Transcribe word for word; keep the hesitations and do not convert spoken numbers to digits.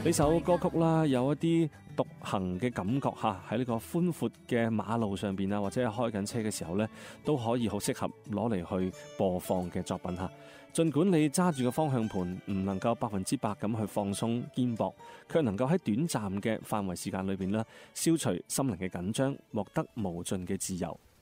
呢首歌曲啦，有一啲獨行嘅感覺嚇，喺呢個寬闊嘅馬路上邊啊，或者係開緊車嘅時候呢，都可以好適合攞嚟去播放嘅作品嚇。儘管你揸住個方向盤唔能夠百分之百咁去放鬆肩膊，卻能夠喺短暫嘅範圍時間裏邊啦，消除心靈嘅緊張，獲得無盡嘅自由。